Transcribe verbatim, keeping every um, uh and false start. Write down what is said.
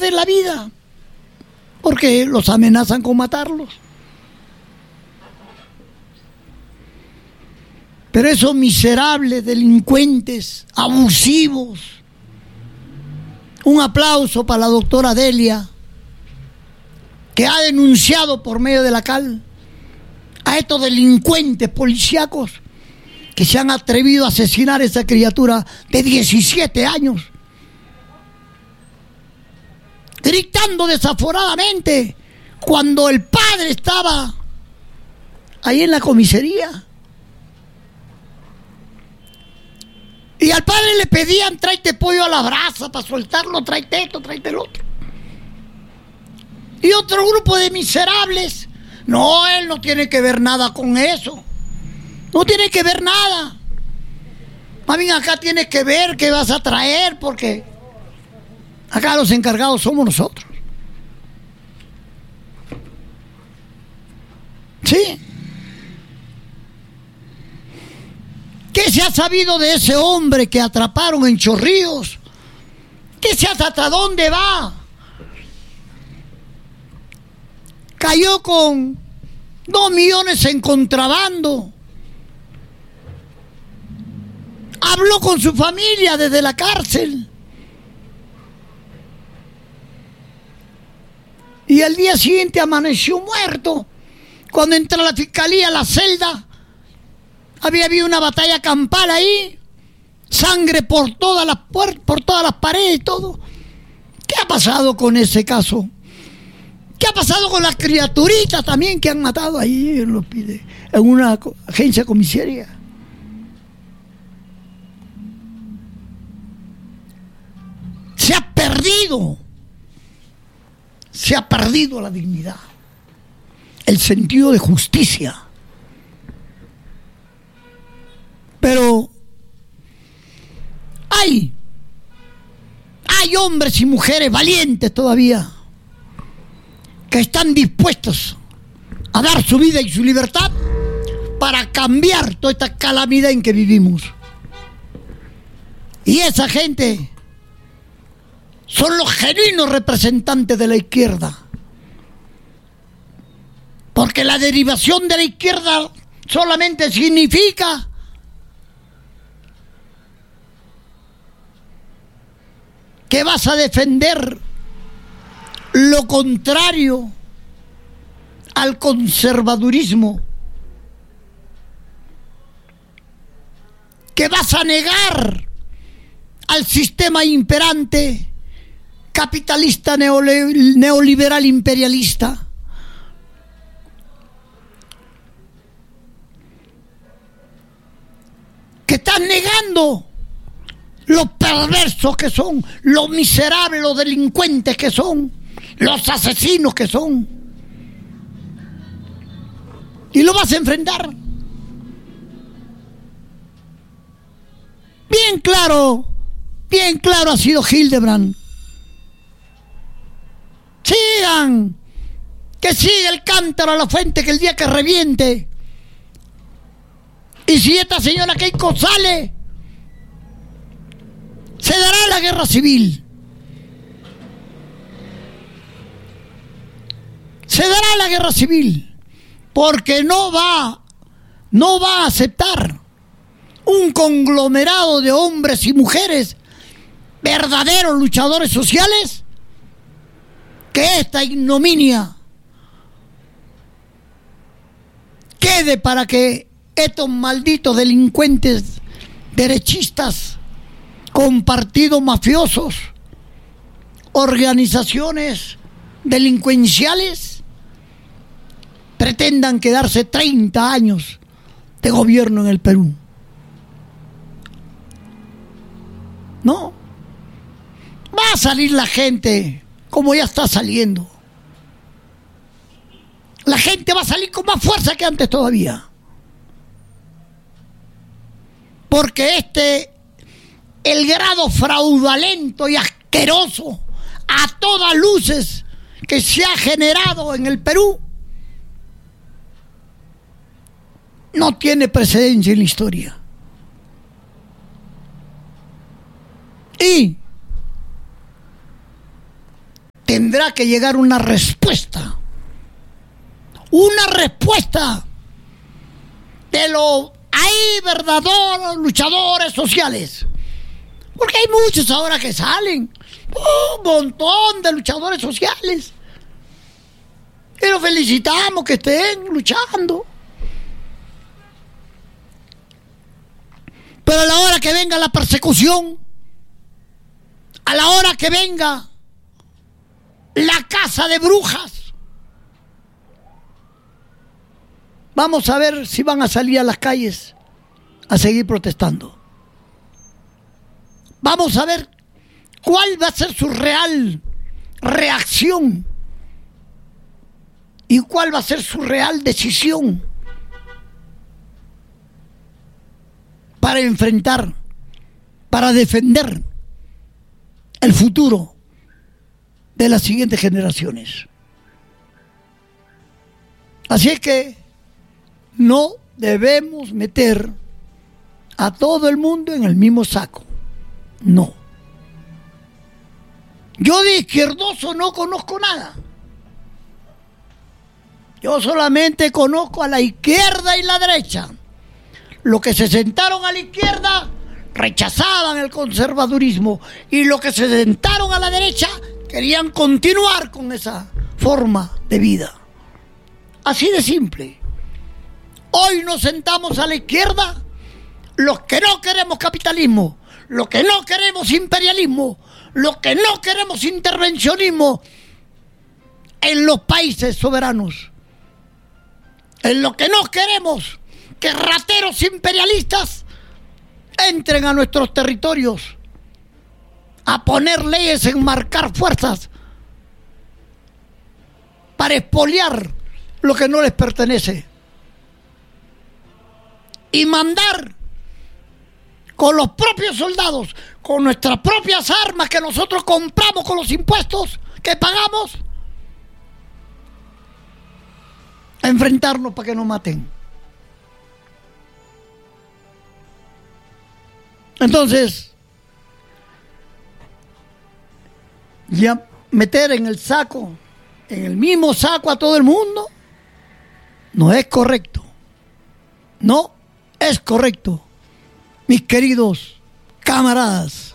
perder la vida porque los amenazan con matarlos. Pero esos miserables delincuentes, abusivos, un aplauso para la doctora Delia, que ha denunciado por medio de la C A L a estos delincuentes policíacos que se han atrevido a asesinar a esa criatura de diecisiete años, gritando desaforadamente cuando el padre estaba ahí en la comisaría. Y al padre le pedían: tráete pollo a la brasa para soltarlo, tráete esto, tráete el otro. Y otro grupo de miserables: no, él no tiene que ver nada con eso. No tiene que ver nada. Más bien acá tienes que ver qué vas a traer, porque acá los encargados somos nosotros. ¿Sí? ¿Qué se ha sabido de ese hombre que atraparon en Chorrillos? ¿Qué se hace? ¿Hasta dónde va? Cayó con dos millones en contrabando. Habló con su familia desde la cárcel. Y al día siguiente amaneció muerto. Cuando entra la fiscalía a la celda, había habido una batalla campal ahí, sangre por todas las puertas, por todas las paredes y todo. ¿Qué ha pasado con ese caso? ¿Qué ha pasado con las criaturitas también que han matado ahí en, los, en una agencia comisaria? Se ha perdido, se ha perdido la dignidad, el sentido de justicia. Pero hay, hay hombres y mujeres valientes todavía que están dispuestos a dar su vida y su libertad para cambiar toda esta calamidad en que vivimos. Y esa gente son los genuinos representantes de la izquierda. Porque la derivación de la izquierda solamente significa que vas a defender lo contrario al conservadurismo, que vas a negar al sistema imperante capitalista neoliberal imperialista, que estás negando los perversos que son, los miserables, los delincuentes que son, los asesinos que son. Y lo vas a enfrentar. Bien claro, bien claro ha sido Hildebrand. Sigan, que siga el cántaro a la fuente, que el día que reviente. Y si esta señora Keiko sale, se dará la guerra civil. Se dará la guerra civil, porque no va, no va a aceptar un conglomerado de hombres y mujeres, verdaderos luchadores sociales, que esta ignominia quede para que estos malditos delincuentes derechistas con partidos mafiosos, organizaciones delincuenciales, pretendan quedarse treinta años de gobierno en el Perú. No. Va a salir la gente como ya está saliendo. La gente va a salir con más fuerza que antes todavía. Porque este, el grado fraudulento y asqueroso a todas luces que se ha generado en el Perú no tiene precedencia en la historia. Y tendrá que llegar una respuesta. Una respuesta de los ahí verdaderos luchadores sociales. Porque hay muchos ahora que salen. Un montón de luchadores sociales. Y los felicitamos que estén luchando. Pero a la hora que venga la persecución, a la hora que venga la caza de brujas, vamos a ver si van a salir a las calles a seguir protestando. Vamos a ver cuál va a ser su real reacción y cuál va a ser su real decisión para enfrentar, para defender el futuro de las siguientes generaciones. Así es que no debemos meter a todo el mundo en el mismo saco. No. Yo de izquierdoso no conozco nada. Yo solamente conozco a la izquierda y la derecha. Los que se sentaron a la izquierda rechazaban el conservadurismo y los que se sentaron a la derecha querían continuar con esa forma de vida. Así de simple. Hoy nos sentamos a la izquierda los que no queremos capitalismo, los que no queremos imperialismo, los que no queremos intervencionismo en los países soberanos, en lo que no queremos que rateros imperialistas entren a nuestros territorios a poner leyes, enmarcar fuerzas para expoliar lo que no les pertenece y mandar con los propios soldados, con nuestras propias armas que nosotros compramos con los impuestos que pagamos, a enfrentarnos para que nos maten. Entonces, ya meter en el saco, en el mismo saco a todo el mundo, no es correcto. No es correcto, mis queridos camaradas.